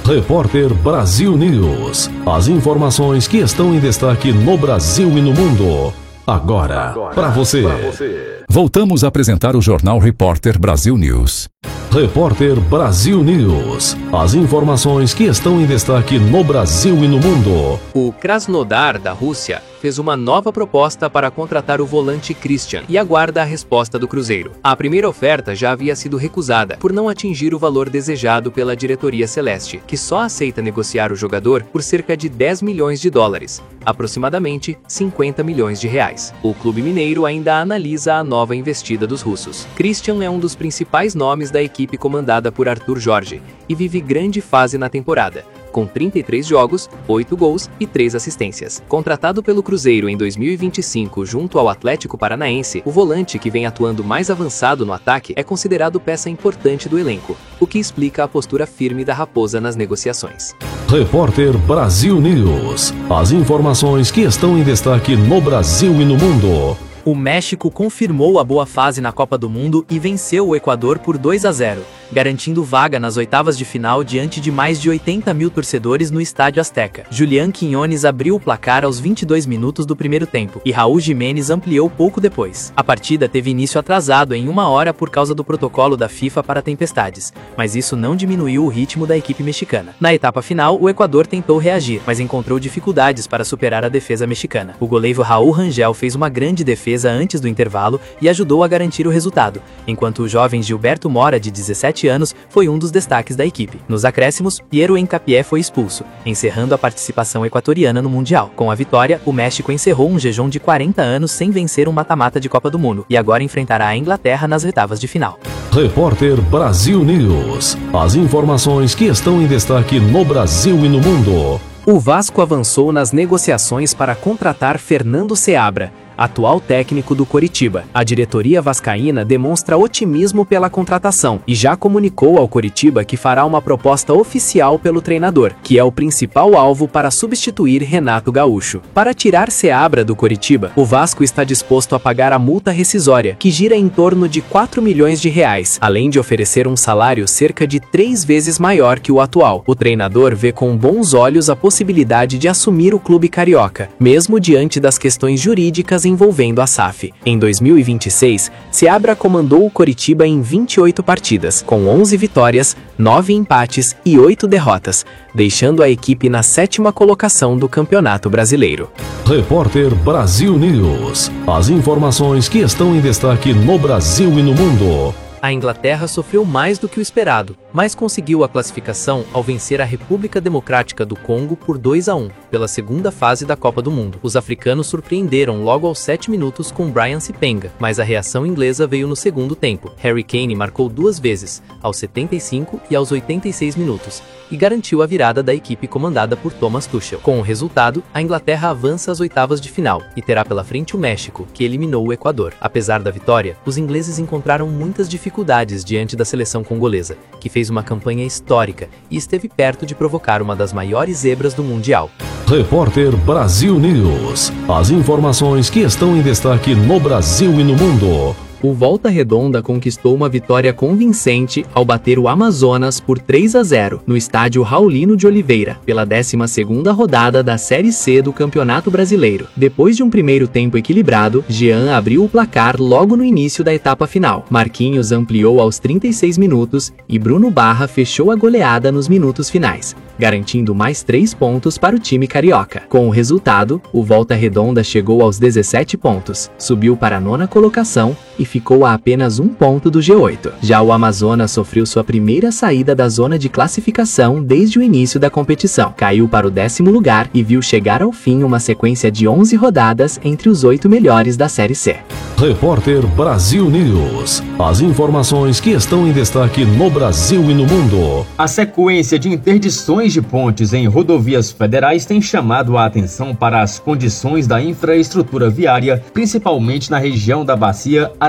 Repórter Brasil News. As informações que estão em destaque no Brasil e no mundo. Agora, para você. Voltamos a apresentar o Jornal Repórter Brasil News. Repórter Brasil News. As informações que estão em destaque no Brasil e no mundo. O Krasnodar, da Rússia, fez uma nova proposta para contratar o volante Christian e aguarda a resposta do Cruzeiro. A primeira oferta já havia sido recusada por não atingir o valor desejado pela diretoria celeste, que só aceita negociar o jogador por cerca de 10 milhões de dólares, aproximadamente 50 milhões de reais. O clube mineiro ainda analisa a nova investida dos russos. Christian é um dos principais nomes da equipe comandada por Arthur Jorge e vive grande fase na temporada, com 33 jogos, 8 gols e 3 assistências. Contratado pelo Cruzeiro em 2025 junto ao Atlético Paranaense, o volante, que vem atuando mais avançado no ataque, é considerado peça importante do elenco, o que explica a postura firme da Raposa nas negociações. Repórter Brasil News. As informações que estão em destaque no Brasil e no mundo. O México confirmou a boa fase na Copa do Mundo e venceu o Equador por 2-0, garantindo vaga nas oitavas de final diante de mais de 80 mil torcedores no Estádio Azteca. Julián Quiñones abriu o placar aos 22 minutos do primeiro tempo e Raúl Jiménez ampliou pouco depois. A partida teve início atrasado em 1 hora por causa do protocolo da FIFA para tempestades, mas isso não diminuiu o ritmo da equipe mexicana. Na etapa final, o Equador tentou reagir, mas encontrou dificuldades para superar a defesa mexicana. O goleiro Raúl Rangel fez uma grande defesa antes do intervalo e ajudou a garantir o resultado, enquanto o jovem Gilberto Mora, de 17 anos, foi um dos destaques da equipe. Nos acréscimos, Piero Hincapié foi expulso, encerrando a participação equatoriana no Mundial. Com a vitória, o México encerrou um jejum de 40 anos sem vencer um mata-mata de Copa do Mundo e agora enfrentará a Inglaterra nas oitavas de final. Repórter Brasil News. As informações que estão em destaque no Brasil e no mundo. O Vasco avançou nas negociações para contratar Fernando Seabra, atual técnico do Coritiba. A diretoria vascaína demonstra otimismo pela contratação e já comunicou ao Coritiba que fará uma proposta oficial pelo treinador, que é o principal alvo para substituir Renato Gaúcho. Para tirar Seabra do Coritiba, o Vasco está disposto a pagar a multa rescisória, que gira em torno de 4 milhões de reais, além de oferecer um salário cerca de 3 vezes maior que o atual. O treinador vê com bons olhos a possibilidade de assumir o clube carioca, mesmo diante das questões jurídicas envolvendo a SAF. Em 2026, Seabra comandou o Coritiba em 28 partidas, com 11 vitórias, 9 empates e 8 derrotas, deixando a equipe na 7ª colocação do Campeonato Brasileiro. Repórter Brasil News. As informações que estão em destaque no Brasil e no mundo. A Inglaterra sofreu mais do que o esperado, mas conseguiu a classificação ao vencer a República Democrática do Congo por 2-1, pela segunda fase da Copa do Mundo. Os africanos surpreenderam logo aos 7 minutos com Brian Sipenga, mas a reação inglesa veio no segundo tempo. Harry Kane marcou 2 vezes, aos 75 e aos 86 minutos, e garantiu a virada da equipe comandada por Thomas Tuchel. Com o resultado, a Inglaterra avança às oitavas de final e terá pela frente o México, que eliminou o Equador. Apesar da vitória, os ingleses encontraram muitas dificuldades diante da seleção congolesa, que fez uma campanha histórica e esteve perto de provocar uma das maiores zebras do Mundial. Repórter Brasil News. As informações que estão em destaque no Brasil e no mundo. O Volta Redonda conquistou uma vitória convincente ao bater o Amazonas por 3-0 no estádio Raulino de Oliveira, pela 12ª rodada da Série C do Campeonato Brasileiro. Depois de um primeiro tempo equilibrado, Jean abriu o placar logo no início da etapa final. Marquinhos ampliou aos 36 minutos e Bruno Barra fechou a goleada nos minutos finais, garantindo mais 3 pontos para o time carioca. Com o resultado, o Volta Redonda chegou aos 17 pontos, subiu para a 9ª colocação e ficou a apenas 1 ponto do G8. Já o Amazonas sofreu sua primeira saída da zona de classificação desde o início da competição. Caiu para o 10º lugar e viu chegar ao fim uma sequência de 11 rodadas entre os 8 melhores da Série C. Repórter Brasil News. As informações que estão em destaque no Brasil e no mundo. A sequência de interdições de pontes em rodovias federais tem chamado a atenção para as condições da infraestrutura viária, principalmente na região da Bacia